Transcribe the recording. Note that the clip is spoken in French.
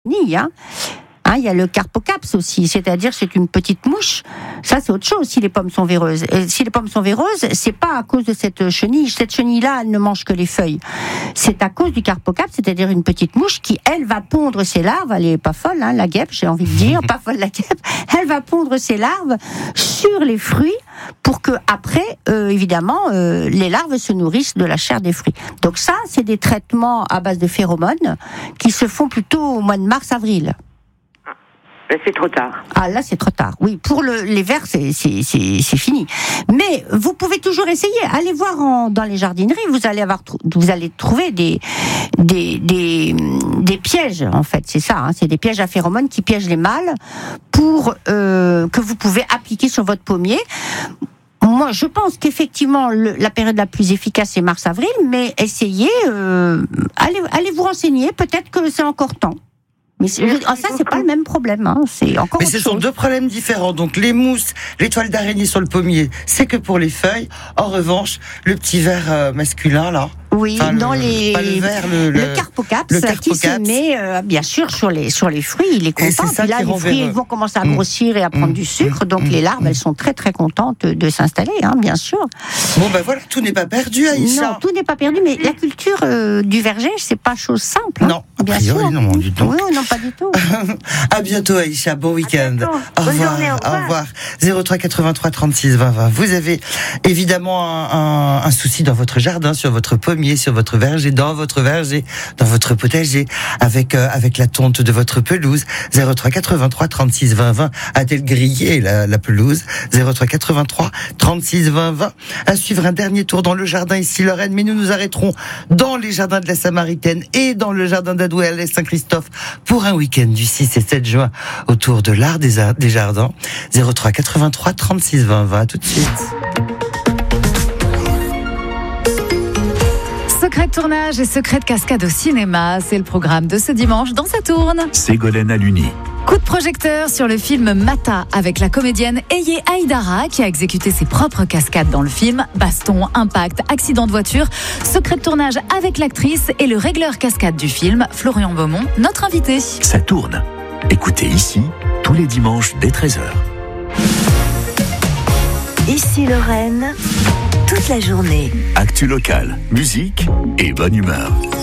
Hein. Il y a le carpocaps aussi, c'est-à-dire c'est une petite mouche. Ça, c'est autre chose si les pommes sont véreuses. Et si les pommes sont véreuses, c'est pas à cause de cette chenille. Cette chenille-là, elle ne mange que les feuilles. C'est à cause du carpocaps, c'est-à-dire une petite mouche qui, elle, va pondre ses larves. Elle est pas folle, la guêpe, j'ai envie de dire, pas folle la guêpe. Elle va pondre ses larves sur les fruits pour que après, évidemment, les larves se nourrissent de la chair des fruits. Donc ça, c'est des traitements à base de phéromones qui se font plutôt au mois de mars-avril. C'est trop tard. Ah là, c'est trop tard. Oui, pour les vers, c'est fini. Mais vous pouvez toujours essayer. Allez voir dans les jardineries. Vous allez trouver des pièges. En fait, c'est ça. C'est des pièges à phéromones qui piègent les mâles pour que vous pouvez appliquer sur votre pommier. Moi, je pense qu'effectivement, la période la plus efficace, c'est mars-avril. Mais essayez. Allez vous renseigner. Peut-être que c'est encore temps. Mais ça, c'est pas le même problème. C'est encore Mais autre chose. Ce sont deux problèmes différents. Donc, les mousses, les toiles d'araignée sur le pommier, c'est que pour les feuilles. En revanche, le petit ver masculin, là. Oui, dans le carpocaps qui se met, bien sûr, sur les fruits. Il est content. Puis là, les fruits, ils vont commencer à grossir et à prendre du sucre. Donc, les larves, elles sont très, très contentes de s'installer, bien sûr. Bon, voilà, tout n'est pas perdu, Aïcha. Non, tout n'est pas perdu. Mais la culture du verger, c'est pas chose simple. Non, bien sûr. Non, du tout. Oui, non, pas du tout. À bientôt, Aïcha. Bon week-end. Au revoir. Au revoir. 03 83 36 20 20. Vous avez évidemment un souci dans votre jardin, sur votre pommier, sur votre verger, dans votre potager, avec la tonte de votre pelouse. 03 83 36 20 20. A-t-elle grillé la pelouse? 03 83 36 20 20. À suivre un dernier tour dans le jardin ici Lorraine, mais nous arrêterons dans les jardins de la Samaritaine et dans le jardin d'Adouel et Saint-Christophe pour un week-end du 6 et 7 juin autour de l'art des jardins. 03 83 36 20 20. Tout de suite. Secret de tournage et secret de cascade au cinéma, c'est le programme de ce dimanche dans Ça tourne. Ségolène Aluni. Coup de projecteur sur le film Mata avec la comédienne Eye Aïdara qui a exécuté ses propres cascades dans le film. Baston, impact, accident de voiture. Secret de tournage avec l'actrice et le régleur cascade du film, Florian Beaumont, notre invité. Ça tourne. Écoutez ici, tous les dimanches dès 13h. Ici Lorraine, toute la journée. Actu locale, musique et bonne humeur.